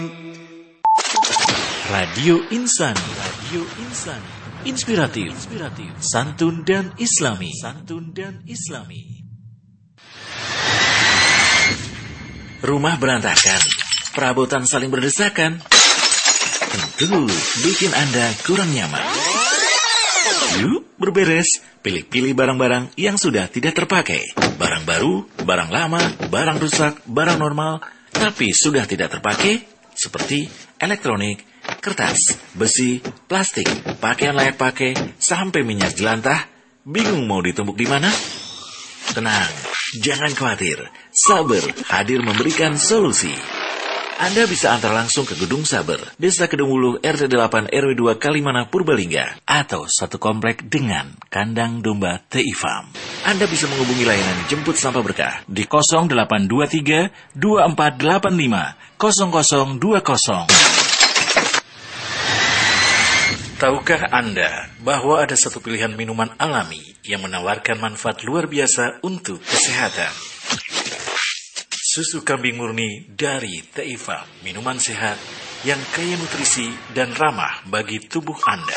Radio Insani, inspiratif, santun dan islami. Rumah berantakan, perabotan saling berdesakan, tentu bikin Anda kurang nyaman. Yuk berberes, pilih-pilih barang-barang yang sudah tidak terpakai. Barang baru, barang lama, barang rusak, barang normal, tapi sudah tidak terpakai, seperti elektronik, kertas, besi, plastik, pakaian layak pakai, sampai minyak jelantah. Bingung mau ditumpuk di mana? Tenang, jangan khawatir. Saber hadir memberikan solusi. Anda bisa antar langsung ke Gedung Saber, Desa Kedungulu, RT 8 RW 2 Kalimana, Purbalingga, atau satu komplek dengan kandang domba TI Farm. Anda bisa menghubungi layanan jemput sampah berkah di 0823 2485 0020. Tahukah Anda bahwa ada satu pilihan minuman alami yang menawarkan manfaat luar biasa untuk kesehatan? Susu kambing murni dari TI Farm, minuman sehat yang kaya nutrisi dan ramah bagi tubuh Anda.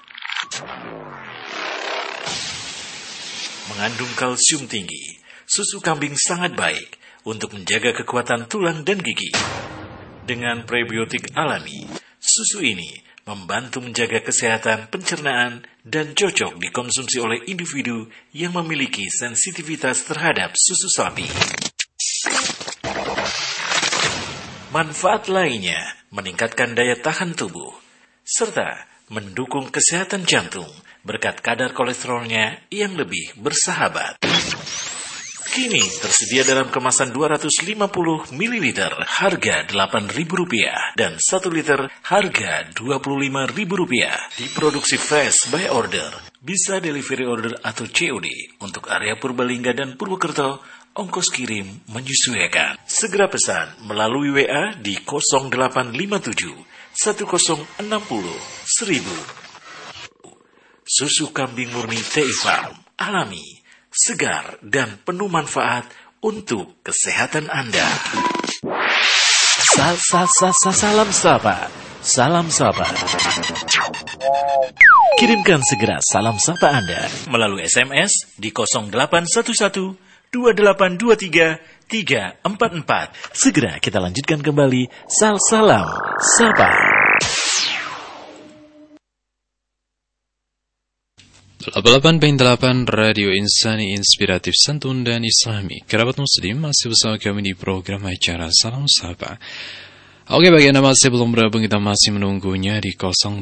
Mengandung kalsium tinggi, susu kambing sangat baik untuk menjaga kekuatan tulang dan gigi. Dengan prebiotik alami, susu ini membantu menjaga kesehatan pencernaan dan cocok dikonsumsi oleh individu yang memiliki sensitivitas terhadap susu sapi. Manfaat lainnya meningkatkan daya tahan tubuh, serta mendukung kesehatan jantung berkat kadar kolesterolnya yang lebih bersahabat. Kini tersedia dalam kemasan 250 ml harga Rp8.000 dan 1 liter harga Rp25.000. Diproduksi fresh by order. Bisa delivery order atau COD untuk area Purbalingga dan Purwokerto. Ongkos kirim menyesuaikan. Segera pesan melalui WA di 0857 1060 1000. Susu kambing murni TI Farm, alami, segar, dan penuh manfaat untuk kesehatan Anda. Salam sapa. Kirimkan segera salam sapa Anda melalui SMS di 0811 2823 344. Segera kita lanjutkan kembali salam sapa. 88.8 Radio Insani Inspiratif Santun dan Islami. Kerabat Muslim masih bersama kami di program acara Salam Sapa. Oke, bagi Anda masih belum bergabung, kita masih menunggunya di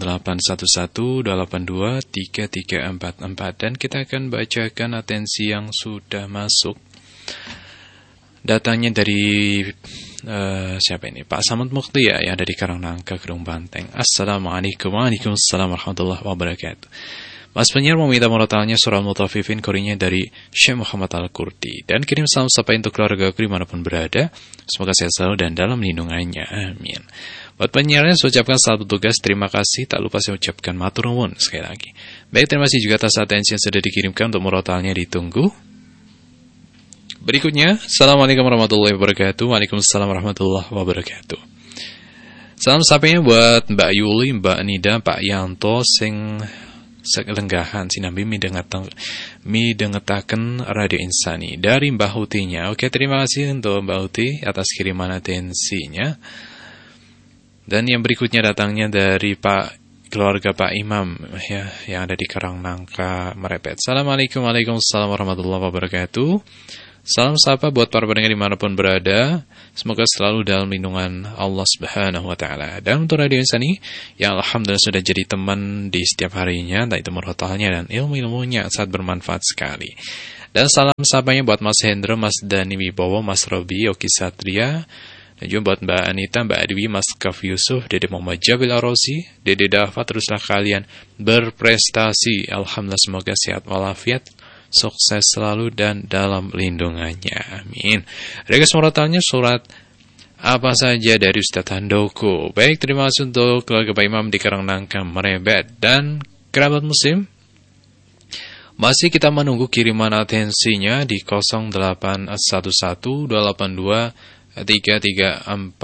0811-8223-344 dan kita akan bacakan atensi yang sudah masuk. Datangnya dari siapa ini? Pak Samad Mukti ya, yang ada di Karangnangka, Gedung Banteng. Assalamualaikum warahmatullahi wabarakatuh. Mas penyiar meminta murotalnya surah Al-Mutaffifin korinya dari Syekh Muhammad Al-Qurti. Dan kirim salam sapa untuk keluarga dimanapun berada. Semoga sehat selalu dan dalam lindungannya. Amin. Buat penyiarnya saya ucapkan selamat bertugas. Terima kasih. Tak lupa saya ucapkan matur nuwun sekali lagi. Baik, terima kasih juga atas atensi yang sudah dikirimkan. Untuk murotalnya ditunggu. Berikutnya, Assalamualaikum warahmatullahi wabarakatuh. Waalaikumsalam warahmatullahi wabarakatuh. Salam sapanya buat Mbak Yuli, Mbak Nida, Pak Yanto, sing selenggahan sinambi midengetaken Radio Insani dari Mbak Hutinya. Oke, terima kasih untuk Mbak Huti atas kiriman atensinya. Dan yang berikutnya datangnya dari keluarga Pak Imam ya, yang ada di Karangnangka, Merepet. Assalamualaikum warahmatullahi wabarakatuh. Salam sapa buat para pendengar dimanapun berada. Semoga selalu dalam lindungan Allah Subhanahu wa Ta'ala. Dan untuk Radio Insani yang alhamdulillah sudah jadi teman di setiap harinya, entah itu murotalnya dan ilmu-ilmunya sangat bermanfaat sekali. Dan salam sapanya buat Mas Hendro, Mas Dani Wibowo, Mas Robi, Yogi Satria, dan juga buat Mbak Anita, Mbak Adwi, Mas Kaf Yusuf, Dede Muhammad Jabil Arosi, Dede Dafa. Teruslah kalian berprestasi. Alhamdulillah, semoga sehat walafiat, sukses selalu dan dalam lindungannya. Amin. Regas murotalnya surat apa saja dari Ustaz Handoko. Baik, terima kasih untuk keluarga Pak Imam di Karangnangka, Merebet. Dan kerabat muslim, masih kita menunggu kiriman atensinya di 0811-282-3344.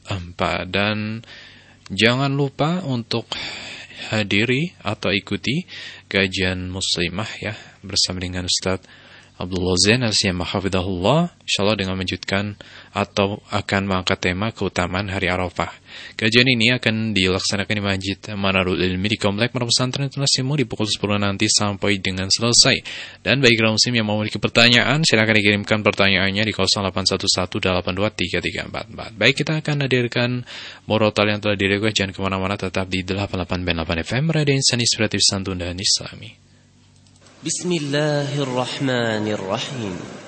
4. Dan jangan lupa untuk hadiri atau ikuti kajian muslimah ya bersama dengan Ustaz Abdullah Zain Al-Siyamah Hafidahullah, insyaallah dengan melanjutkan atau akan mengangkat tema keutamaan hari Arafah. Kajian ini akan dilaksanakan di Masjid Manarul Ilmi di Komplek Pondok Pesantren Tunasimu di pukul 10 nanti sampai dengan selesai. Dan bagi kaum muslim yang memiliki pertanyaan, silakan dikirimkan pertanyaannya di 0811823344. Baik, kita akan hadirkan murotal yang telah direkod. Jangan kemana-mana, tetap di 88.8 FM Radio Insani Inspiratif Santun dan Islami. Bismillahirrahmanirrahim.